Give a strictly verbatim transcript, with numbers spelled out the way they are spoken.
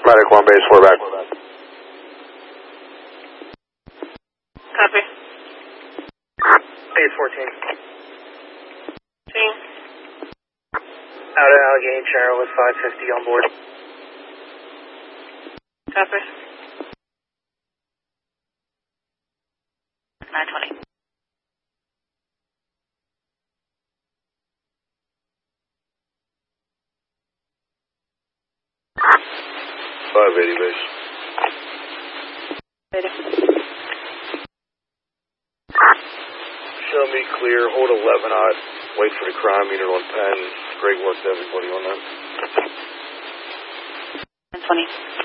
Medic one, base four back. Copy. Base fourteen. Team. Out of Allegheny Channel with five fifty on board. Copy. nine twenty. five eighty base. Later. Show me clear, hold eleven odd, wait for the crime unit on ten. Great work to everybody on that. nine twenty.